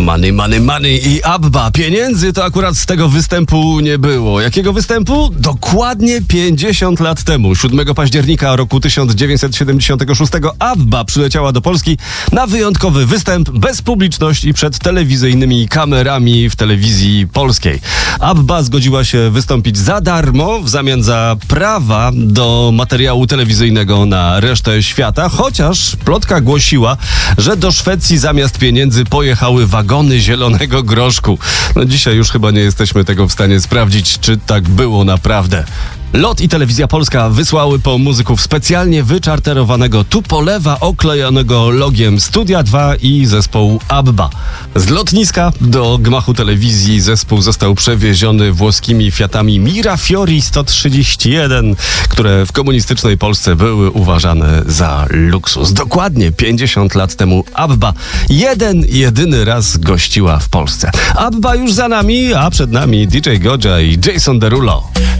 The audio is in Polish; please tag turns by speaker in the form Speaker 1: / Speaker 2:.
Speaker 1: Money, money, money i Abba. Pieniędzy to akurat z tego występu nie było. Jakiego występu? Dokładnie 50 lat temu, 7 października roku 1976, Abba przyleciała do Polski na wyjątkowy występ bez publiczności przed telewizyjnymi kamerami w telewizji polskiej. Abba zgodziła się wystąpić za darmo w zamian za prawa do materiału telewizyjnego na resztę świata, chociaż plotka głosiła, że do Szwecji zamiast pieniędzy pojechały wagony zielonego groszku. No dzisiaj już chyba nie jesteśmy tego w stanie sprawdzić, czy tak było naprawdę. LOT i Telewizja Polska wysłały po muzyków specjalnie wyczarterowanego tupolewa oklejonego logiem Studia 2 i zespołu Abba. Z lotniska do gmachu telewizji zespół został przewieziony włoskimi Fiatami Mirafiori 131, które w komunistycznej Polsce były uważane za luksus. Dokładnie 50 lat temu Abba jedyny raz gościła w Polsce. Abba już za nami, a przed nami DJ Godzia i Jason Derulo.